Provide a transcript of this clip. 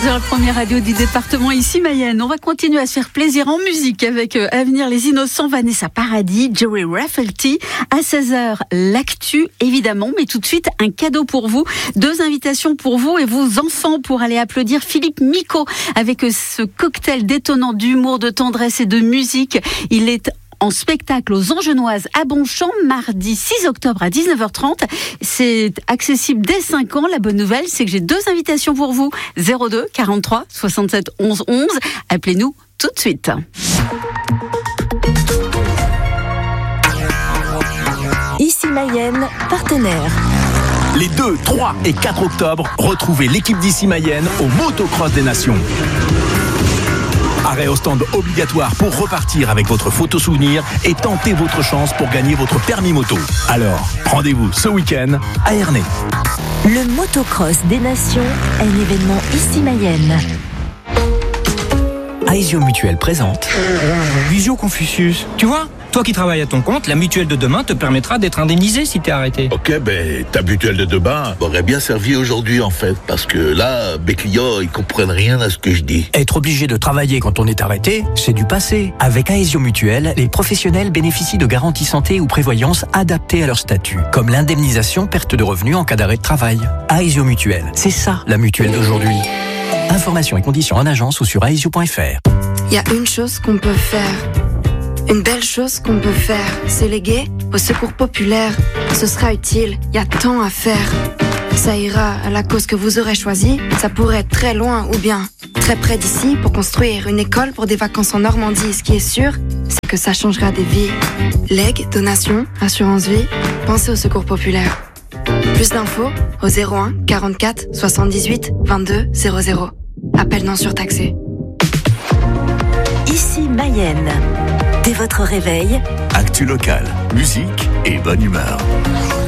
sur la première radio du département, ici Mayenne. On va continuer à se faire plaisir en musique avec Avenir les Innocents, Vanessa Paradis, Joey Rafferty. À 16h, l'actu, évidemment, mais tout de suite, un cadeau pour vous. 2 invitations pour vous et vos enfants pour aller applaudir Philippe Micot avec ce cocktail détonnant d'humour, de tendresse et de musique. Il est en spectacle aux Angenoises à Bonchamp, mardi 6 octobre à 19h30. C'est accessible dès 5 ans. La bonne nouvelle, c'est que j'ai 2 invitations pour vous. 02 43 67 11 11. Appelez-nous tout de suite. Ici Mayenne, partenaire. Les 2, 3 et 4 octobre, retrouvez l'équipe d'Ici Mayenne au Motocross des Nations. Arrêt au stand obligatoire pour repartir avec votre photo souvenir et tenter votre chance pour gagner votre permis moto. Alors, rendez-vous ce week-end à Ernée. Le motocross des nations, un événement ici Mayenne. Aesio Mutuelle présente Visio Confucius. Tu vois, toi qui travailles à ton compte, la mutuelle de demain te permettra d'être indemnisé si t'es arrêté. Ok, ta mutuelle de demain m'aurait bien servi aujourd'hui en fait, parce que là, mes clients, ils comprennent rien à ce que je dis. Être obligé de travailler quand on est arrêté, c'est du passé. Avec Aesio Mutuelle, les professionnels bénéficient de garanties santé ou prévoyance adaptées à leur statut, comme l'indemnisation perte de revenus en cas d'arrêt de travail. Aesio Mutuelle, c'est ça la mutuelle d'aujourd'hui. Informations et conditions en agence ou sur aesio.fr. Il y a une chose qu'on peut faire. Une belle chose qu'on peut faire, c'est léguer au secours populaire. Ce sera utile, il y a tant à faire. Ça ira à la cause que vous aurez choisie. Ça pourrait être très loin ou bien très près d'ici pour construire une école pour des vacances en Normandie. Ce qui est sûr, c'est que ça changera des vies. Legs, donations, assurance vie, pensez au secours populaire. Plus d'infos au 01 44 78 22 00. Appel non surtaxé. Ici Mayenne. Dès votre réveil, Actu local, musique et bonne humeur.